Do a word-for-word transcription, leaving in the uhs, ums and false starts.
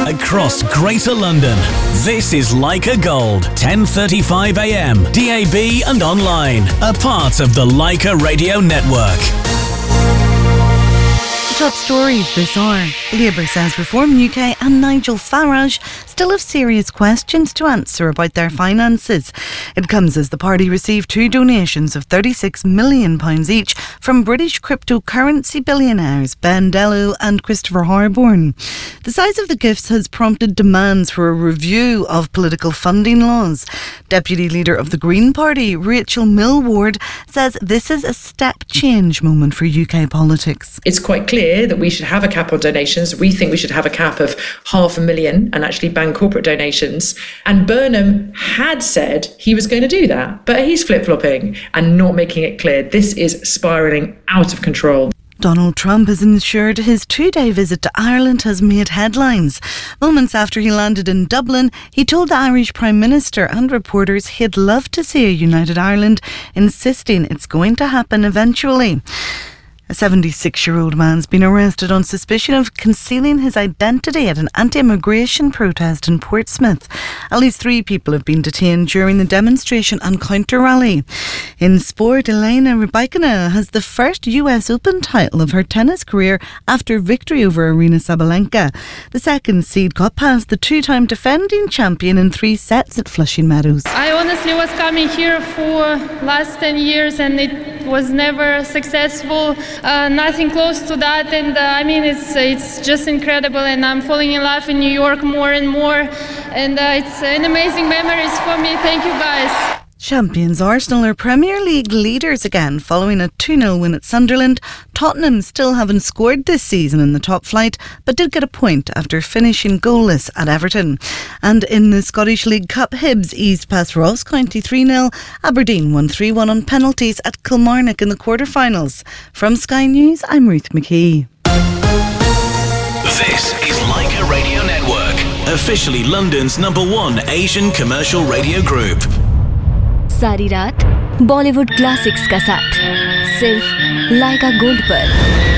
across Greater London. This is Leica Gold, ten thirty-five a m, D A B and online. A part of the Leica Radio Network. Top stories this hour. Labour says Reform U K and Nigel Farage still have serious questions to answer about their finances. It comes as the party received two donations of thirty-six million pounds each from British cryptocurrency billionaires Ben Dello and Christopher Harborne. The size of the gifts has prompted demands for a review of political funding laws. Deputy Leader of the Green Party, Rachel Millward, says this is a step change moment for U K politics. It's quite clear that we should have a cap on donations. We think we should have a cap of half a million and actually ban corporate donations. And Burnham had said he was going to do that, but he's flip-flopping and not making it clear. This is spiralling out of control. Donald Trump has ensured his two-day visit to Ireland has made headlines. Moments after he landed in Dublin, he told the Irish Prime Minister and reporters he'd love to see a united Ireland, insisting it's going to happen eventually. A seventy-six-year-old man's been arrested on suspicion of concealing his identity at an anti-immigration protest in Portsmouth. At least three people have been detained during the demonstration and counter-rally. In sport, Elena Rybakina has the first U S Open title of her tennis career after victory over Aryna Sabalenka. The second seed got past the two-time defending champion in three sets at Flushing Meadows. I honestly was coming here for last ten years and it was never successful. Uh, nothing close to that, and uh, I mean it's it's just incredible, and I'm falling in love in New York more and more, and uh, it's an amazing memories for me. Thank you guys. Champions Arsenal are Premier League leaders again following a two nil win at Sunderland. Tottenham still haven't scored this season in the top flight, but did get a point after finishing goalless at Everton. And in the Scottish League Cup, Hibs eased past Ross County three nil. Aberdeen won three one on penalties at Kilmarnock in the quarter-finals. From Sky News, I'm Ruth McKee. This is Leica Radio Network, officially London's number one Asian commercial radio group. सारी रात Bollywood classics का साथ सिर्फ लाइका gold पर।